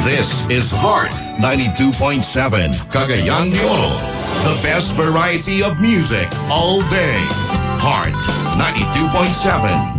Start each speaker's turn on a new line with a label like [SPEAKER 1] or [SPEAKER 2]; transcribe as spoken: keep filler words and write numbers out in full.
[SPEAKER 1] This is Heart ninety-two point seven, Cagayan de Oro. The best variety of music all day. Heart ninety-two point seven.